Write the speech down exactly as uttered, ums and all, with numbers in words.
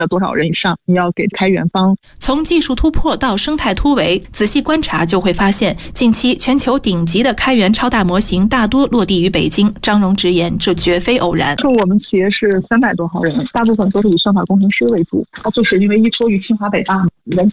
要多少人以上，你要给开源方。 从技术突破到生态突围，仔细观察就会发现，近期全球顶级的开源超大模型大多落地于北京。张荣直言，这绝非偶然。 说我们企业是三百多号人，大部分都是以算法工程师为主，就是因为依托于清华北大人